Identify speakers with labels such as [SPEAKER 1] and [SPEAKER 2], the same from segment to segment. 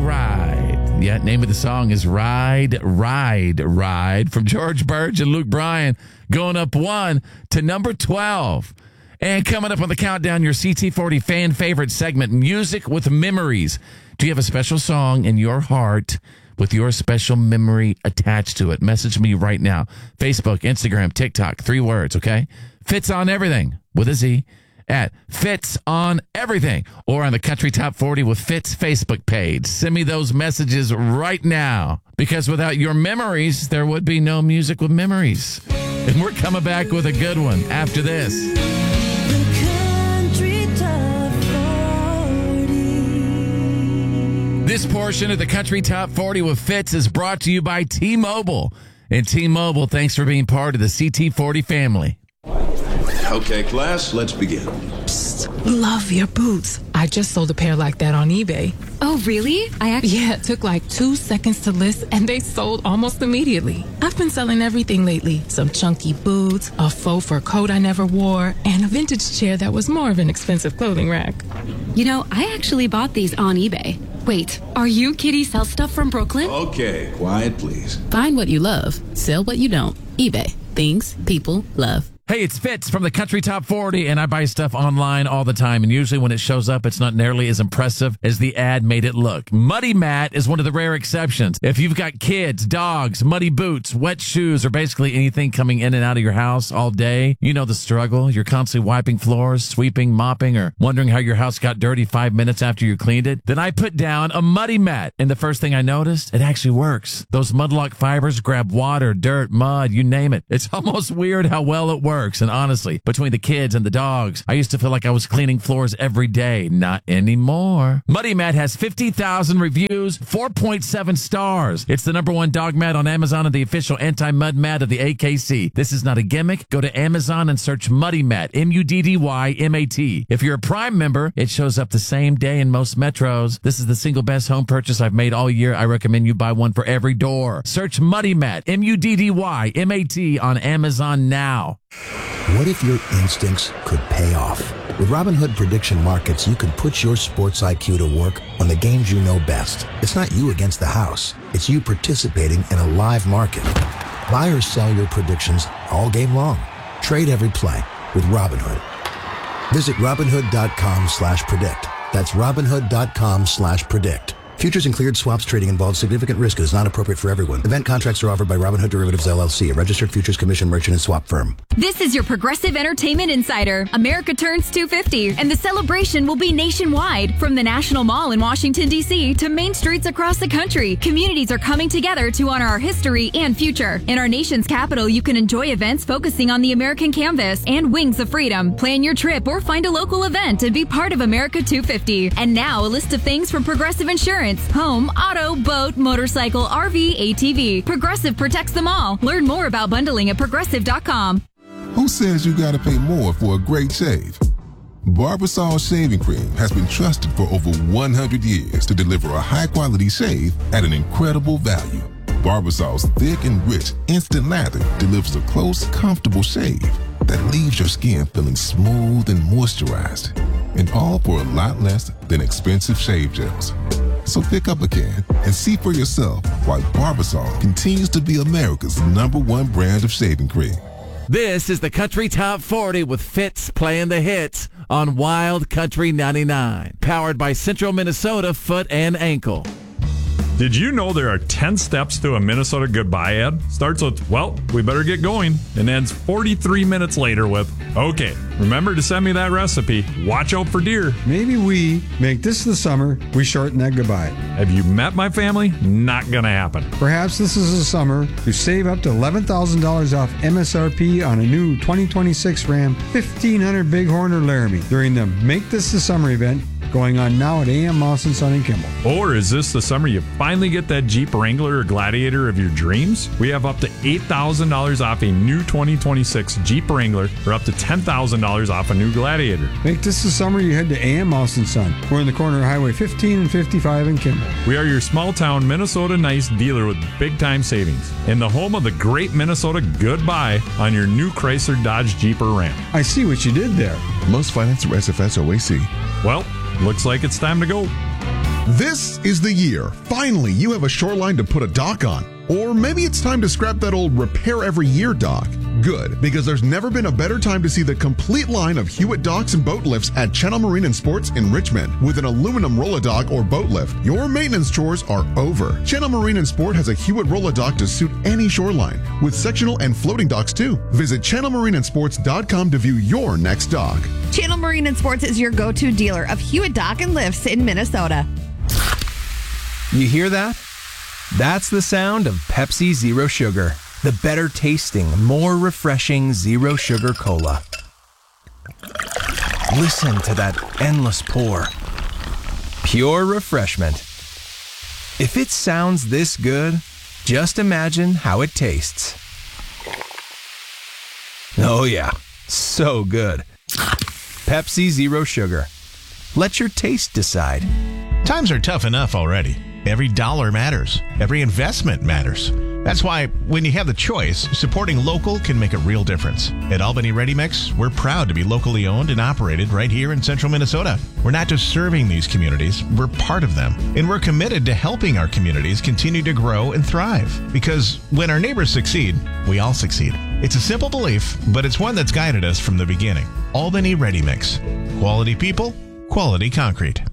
[SPEAKER 1] Ride. Yeah, name of the song is Ride, Ride, Ride from George Burge and Luke Bryan, going up 1 to number 12. And coming up on the countdown, your CT40 fan favorite segment, Music with Memories. Do you have a special song in your heart with your special memory attached to it? Message me right now. Facebook, Instagram, TikTok, 3 words, okay? Fits on Everything with a Z at Fits on Everything or on the Country Top 40 with Fits Facebook page. Send me those messages right now because without your memories, there would be no Music with Memories. And we're coming back with a good one after this. This portion of the Country Top 40 with Fitz is brought to you by T-Mobile. And T-Mobile, thanks for being part of the CT40 family.
[SPEAKER 2] Okay, class, let's begin.
[SPEAKER 3] Psst, love your boots. I just sold a pair like that on eBay.
[SPEAKER 4] Oh, really?
[SPEAKER 3] Yeah, it took like 2 seconds to list, and they sold almost immediately. I've been selling everything lately. Some chunky boots, a faux fur coat I never wore, and a vintage chair that was more of an expensive clothing rack.
[SPEAKER 4] You know, I actually bought these on eBay. Wait, are you Kitty Sell Stuff from Brooklyn?
[SPEAKER 2] Okay, quiet, please.
[SPEAKER 5] Find what you love. Sell what you don't. eBay. Things people love.
[SPEAKER 1] Hey, it's Fitz from the Country Top 40, and I buy stuff online all the time, and usually when it shows up, it's not nearly as impressive as the ad made it look. Muddy Mat is one of the rare exceptions. If you've got kids, dogs, muddy boots, wet shoes, or basically anything coming in and out of your house all day, you know the struggle. You're constantly wiping floors, sweeping, mopping, or wondering how your house got dirty 5 minutes after you cleaned it. Then I put down a Muddy Mat, and the first thing I noticed, it actually works. Those Mudlock fibers grab water, dirt, mud, you name it. It's almost weird how well it works. And honestly, between the kids and the dogs, I used to feel like I was cleaning floors every day. Not anymore. Muddy Mat has 50,000 reviews, 4.7 stars. It's the #1 dog mat on Amazon and the official anti-mud mat of the AKC. This is not a gimmick. Go to Amazon and search Muddy Mat, M-U-D-D-Y-M-A-T. If you're a Prime member, it shows up the same day in most metros. This is the single best home purchase I've made all year. I recommend you buy one for every door. Search Muddy Mat, M-U-D-D-Y-M-A-T on Amazon now.
[SPEAKER 6] What if your instincts could pay off? With Robinhood Prediction Markets, you can put your sports IQ to work on the games you know best. It's not you against the house. It's you participating in a live market. Buy or sell your predictions all game long. Trade every play with Robinhood. Visit Robinhood.com/predict. That's Robinhood.com/predict. Futures and cleared swaps trading involves significant risk and is not appropriate for everyone. Event contracts are offered by Robinhood Derivatives LLC, a registered futures commission merchant and swap firm.
[SPEAKER 7] This is your Progressive Entertainment Insider. America turns 250, and the celebration will be nationwide. From the National Mall in Washington, D.C. to main streets across the country, communities are coming together to honor our history and future. In our nation's capital, you can enjoy events focusing on the American canvas and wings of freedom. Plan your trip or find a local event and be part of America 250. And now, a list of things from Progressive Insurance. Home, auto, boat, motorcycle, RV, ATV. Progressive protects them all. Learn more about bundling at Progressive.com.
[SPEAKER 8] Who says you gotta pay more for a great shave? Barbasol Shaving Cream has been trusted for over 100 years to deliver a high-quality shave at an incredible value. Barbasol's thick and rich instant lather delivers a close, comfortable shave that leaves your skin feeling smooth and moisturized. And all for a lot less than expensive shave gels. So pick up a can and see for yourself why Barbasol continues to be America's #1 brand of shaving cream.
[SPEAKER 1] This is the Country Top 40 with Fitz playing the hits on Wild Country 99. Powered by Central Minnesota Foot and Ankle.
[SPEAKER 9] Did you know there are 10 steps to a Minnesota goodbye ad? Starts with, well, we better get going, and ends 43 minutes later with, okay, remember to send me that recipe. Watch out for deer.
[SPEAKER 10] Maybe we make this the summer we shorten that goodbye.
[SPEAKER 9] Have you met my family? Not gonna happen.
[SPEAKER 10] Perhaps this is the summer to save up to $11,000 off MSRP on a new 2026 Ram 1500 Bighorn or Laramie during the Make This the Summer event going on now at AM Moss & Son in Kimball.
[SPEAKER 9] Or is this the summer you finally get that Jeep Wrangler or Gladiator of your dreams? We have up to $8,000 off a new 2026 Jeep Wrangler or up to $10,000 off a new Gladiator.
[SPEAKER 10] Make this the summer you head to AM Moss & Son. We're in the corner of Highway 15 and 55 in Kimball.
[SPEAKER 9] We are your small town Minnesota nice dealer with big time savings and the home of the great Minnesota goodbye on your new Chrysler, Dodge, Jeep, or Ram.
[SPEAKER 10] I see what you did there.
[SPEAKER 8] Most finance are SFS OAC.
[SPEAKER 9] Well, looks like it's time to go.
[SPEAKER 11] This is the year. Finally, you have a shoreline to put a dock on. Or maybe it's time to scrap that old repair every year dock. Good, because there's never been a better time to see the complete line of Hewitt docks and boat lifts at Channel Marine and Sports in Richmond. With an aluminum roll-a-dock or boat lift, your maintenance chores are over. Channel Marine and Sport has a Hewitt roll-a-dock to suit any shoreline, with sectional and floating docks too. Visit channelmarineandsports.com to view your next dock.
[SPEAKER 12] Channel Marine and Sports is your go-to dealer of Hewitt dock and lifts in Minnesota.
[SPEAKER 13] You hear that? That's the sound of Pepsi Zero Sugar, the better tasting, more refreshing Zero Sugar Cola. Listen to that endless pour. Pure refreshment. If it sounds this good, just imagine how it tastes. Oh yeah, so good. Pepsi Zero Sugar. Let your taste decide.
[SPEAKER 14] Times are tough enough already. Every dollar matters. Every investment matters. That's why when you have the choice, supporting local can make a real difference. At Albany Ready Mix, we're proud to be locally owned and operated right here in central Minnesota. We're not just serving these communities, we're part of them. And we're committed to helping our communities continue to grow and thrive. Because when our neighbors succeed, we all succeed. It's a simple belief, but it's one that's guided us from the beginning. Albany Ready Mix. Quality people, quality concrete.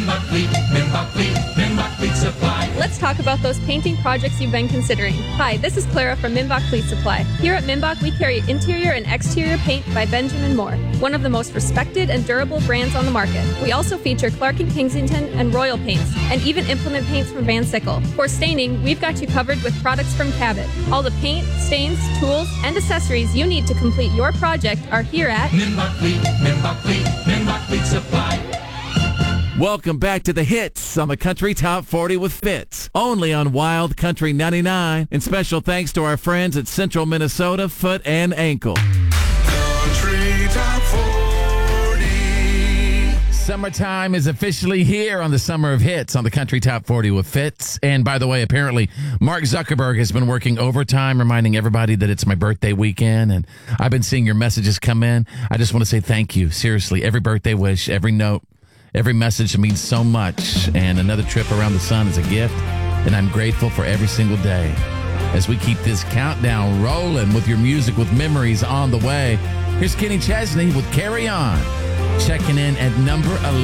[SPEAKER 15] Let's talk about those painting projects you've been considering. Hi, this is Clara from Minbach Fleet Supply. Here at Minbach, we carry interior and exterior paint by Benjamin Moore, one of the most respected and durable brands on the market. We also feature Clark & Kensington and Royal paints, and even implement paints from Van Sickle. For staining, we've got you covered with products from Cabot. All the paint, stains, tools, and accessories you need to complete your project are here at
[SPEAKER 16] Minbach Fleet Supply.
[SPEAKER 1] Welcome back to the hits on the Country Top 40 with Fitz, only on Wild Country 99. And special thanks to our friends at Central Minnesota Foot and Ankle.
[SPEAKER 16] Country Top 40.
[SPEAKER 1] Summertime is officially here on the Summer of Hits on the Country Top 40 with Fitz. And by the way, apparently Mark Zuckerberg has been working overtime, reminding everybody that it's my birthday weekend. And I've been seeing your messages come in. I just want to say thank you. Seriously, every birthday wish, every note, every message means so much, and another trip around the sun is a gift, and I'm grateful for every single day. As we keep this countdown rolling with your music with memories on the way, here's Kenny Chesney with Carry On, checking in at number 11.